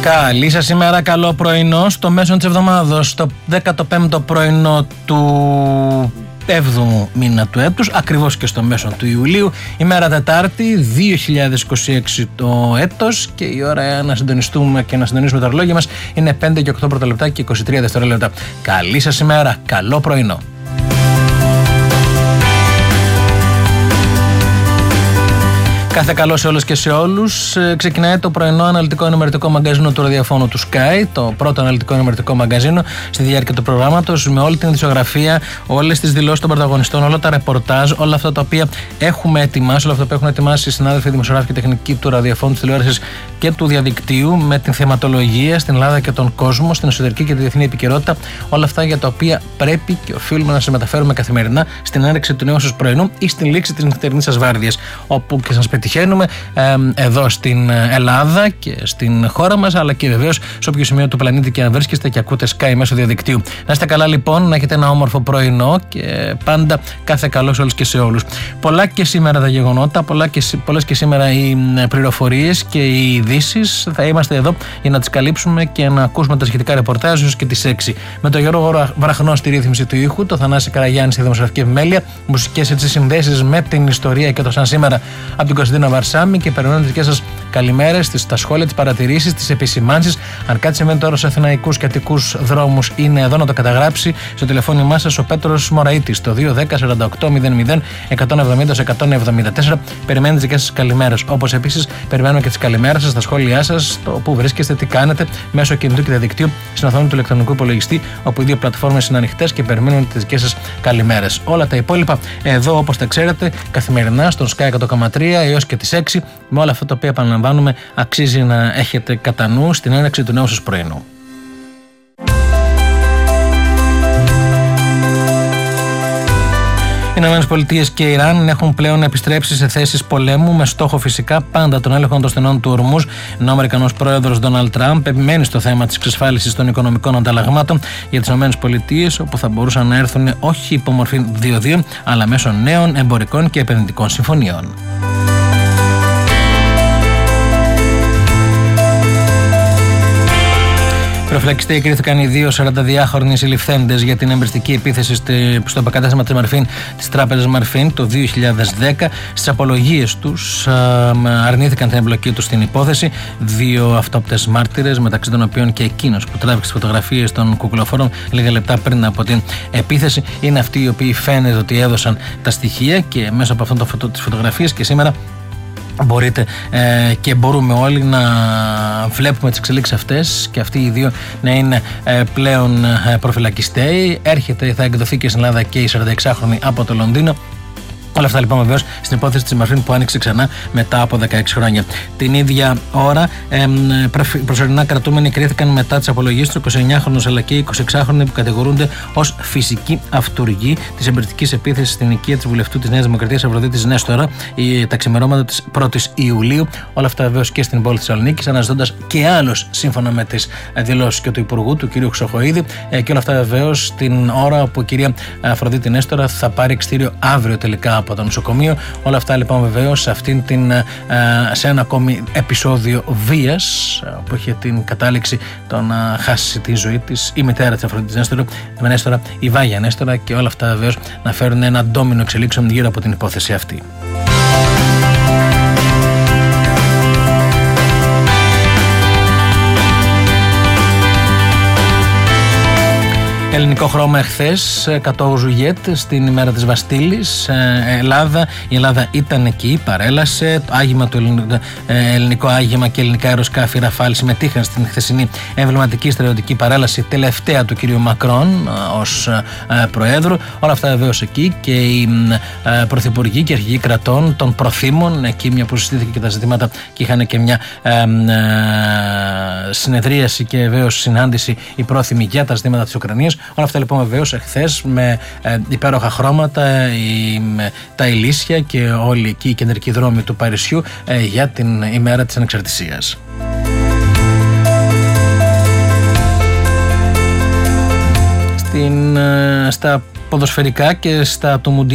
Καλή σας ημέρα, καλό πρωινό στο μέσο της εβδομάδος, το 15ο πρωινό του 7ου μήνα του έτους, ακριβώς και στο μέσο του Ιουλίου, ημέρα Τετάρτη, 2026 το έτος, και η ώρα να συντονιστούμε και να συντονίσουμε τα ρολόγια μας είναι 5 και 8 πρώτα λεπτά και 23 δευτερόλεπτα. Καλή σας ημέρα, καλό πρωινό. Κάθε καλό σε όλες και σε όλους. Ξεκινάει το πρωινό αναλυτικό ενημερωτικό μαγκαζίνο του ραδιοφώνου του Sky, το πρώτο αναλυτικό ενημερωτικό μαγκαζίνο στη διάρκεια του προγράμματος, με όλη την ειδησιογραφία, όλες τις δηλώσεις των πρωταγωνιστών, όλα τα ρεπορτάζ, όλα αυτά τα οποία έχουμε ετοιμάσει, όλα αυτά που έχουν ετοιμάσει οι συνάδελφοι δημοσιογράφοι και τεχνικοί του ραδιοφώνου, της τηλεόρασης και του διαδικτύου, με την θεματολογία στην Ελλάδα και τον κόσμο, στην εσωτερική και τη διεθνή επικαιρότητα, όλα αυτά για τα οποία πρέπει και οφείλουμε να σας μεταφέρουμε καθημερινά στην έναρξη του νέου σας πρωινού ή στην λήξη της νυχτερινής σας βάρδιας, όπου και σας πετυχαίνουμε εδώ στην Ελλάδα και στην χώρα μας, αλλά και βεβαίως σε όποιο σημείο του πλανήτη και αν βρίσκεστε και ακούτε Sky μέσω διαδικτύου. Να είστε καλά λοιπόν, να έχετε ένα όμορφο πρωινό και πάντα κάθε καλό σε όλους και σε όλους. Πολλά και σήμερα τα γεγονότα, πολλές και σήμερα οι πληροφορίες και οι ειδήσεις. Θα είμαστε εδώ για να τις καλύψουμε και να ακούσουμε τα σχετικά ρεπορτάζ και τις 6. Με τον Γιώργο Βραχνό στη ρύθμιση του ήχου, το Θανάση Καραγιάννη στη δημοσιογραφική επιμέλεια, μουσικές συνδέσεις με την ιστορία και το σαν σήμερα από την Κωνσταντίνα Βαρσάμι, και περιμένω τις δικές σας καλημέρες, τα σχόλια, τις παρατηρήσεις, τις επισημάνσεις. Αν κάτι συμβαίνει τώρα σε αθηναϊκούς και αττικούς δρόμους, είναι εδώ να το καταγράψει στο τηλεφώνημά σας ο Πέτρος Μωραΐτης, το 210 48 00 170 174. Περιμένω τις δικές σας καλημέρες. Όπως επίσης περιμένουμε και τις καλημέρες σας, τα σχόλιά σας, το που βρίσκεστε, τι κάνετε μέσω κινητού και διαδικτύου στην οθόνη του ηλεκτρονικού υπολογιστή, όπου οι δύο πλατφόρμες είναι ανοιχτές και περιμένουμε τις δικές σας καλημέρες. Όλα τα υπόλοιπα εδώ, όπως τα ξέρετε, καθημερινά στον Sky 100,3 έως και τις 6, με όλα αυτά τα οποία επαναλαμβάνουμε, αξίζει να έχετε κατά νου στην έναρξη του νέου σας πρωινού. Οι ΗΠΑ και η Ιράν έχουν πλέον επιστρέψει σε θέσεις πολέμου, με στόχο φυσικά πάντα τον έλεγχο των στενών του ορμούς, ενώ ο Αμερικανός πρόεδρος Ντόναλντ Τραμπ επιμένει στο θέμα της εξασφάλισης των οικονομικών ανταλλαγμάτων για τις ΗΠΑ, όπου θα μπορούσαν να έρθουν όχι υπό μορφή 2-2, αλλά μέσω νέων εμπορικών και επενδυτικών συμφωνιών. Προφυλακιστέ κρίθηκαν οι δύο 42χρονοι συλληφθέντες για την εμπριστική επίθεση στο επακατάστημα της Μαρφίν, της τράπεζας Μαρφίν, το 2010. Στις απολογίες τους αρνήθηκαν την εμπλοκή τους στην υπόθεση. Δύο αυτόπτες μάρτυρες, μεταξύ των οποίων και εκείνος που τράβηξε τις φωτογραφίες των κουκουλοφόρων λίγα λεπτά πριν από την επίθεση, είναι αυτοί οι οποίοι φαίνεται ότι έδωσαν τα στοιχεία, και μέσω από αυτόν τις φωτογραφίες και σήμερα μπορείτε και μπορούμε όλοι να βλέπουμε τις εξελίξεις αυτές, και αυτοί οι δύο να είναι πλέον προφυλακιστέοι. Θα εκδοθεί και στην Ελλάδα και η 46χρονη από το Λονδίνο. Όλα αυτά λοιπόν βεβαίως στην υπόθεση της Μαρφίν, που άνοιξε ξανά μετά από 16 χρόνια. Την ίδια ώρα προσωρινά κρατούμενοι κρίθηκαν μετά τις απολογίες του 29χρονου αλλά και 26χρονοι που κατηγορούνται ως φυσική αυτουργή της εμπριστικής επίθεσης στην οικία της βουλευτού της Νέας Δημοκρατίας Αφροδίτης Νέστορα τα ξημερώματα της 1ης Ιουλίου. Όλα αυτά βεβαίως και στην πόλη της Θεσσαλονίκης, αναζητώντας και άλλους σύμφωνα με τις δηλώσεις και του Υπουργού, του κ. Χρυσοχοΐδη, και όλα αυτά βεβαίως την ώρα που η κυρία Αφροδίτη Νέστορα θα πάρει εξτήριο αύριο τελικά από το νοσοκομείο. Όλα αυτά λοιπόν βεβαίως σε ένα ακόμη επεισόδιο βίας που είχε την κατάληξη το να χάσει τη ζωή της η μητέρα της Αφροδίτης Νέστορα, η Βάγια Νέστορα, και όλα αυτά βεβαίως να φέρουν ένα ντόμινο εξελίξεων γύρω από την υπόθεση αυτή. Ελληνικό χρώμα εχθές, κατώ Ζουγέτ, στην ημέρα της Βαστίλης. Η Ελλάδα ήταν εκεί, παρέλασε. Το άγημα ελληνικό άγημα και ελληνικά αεροσκάφη Ραφάλ συμμετείχαν στην χθεσινή εμβληματική στρατιωτική παρέλαση, τελευταία του κ. Μακρόν ως Προέδρου. Όλα αυτά βεβαίως εκεί, και οι πρωθυπουργοί και αρχηγοί κρατών των προθήμων εκεί, μια που συζητήθηκε και τα ζητήματα και είχαν και μια συνεδρίαση και βεβαίως συνάντηση οι πρόθυμοι για τα ζητήματα της Ουκρανίας. Όλα αυτά λοιπόν βεβαίως εχθές με υπέροχα χρώματα, τα ηλίσια και όλοι εκεί οι κεντρικοί δρόμοι του Παρισιού για την ημέρα της ανεξαρτησίας. Στα ποδοσφαιρικά και στα του